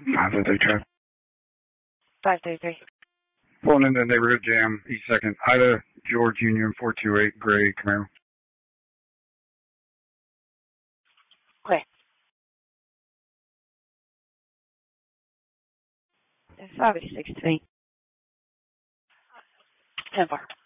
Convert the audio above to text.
533 Trav. 533. Pulling into neighborhood jam, East 2nd. Ida, George Union 428, gray Camaro. Okay. 563. 10-4.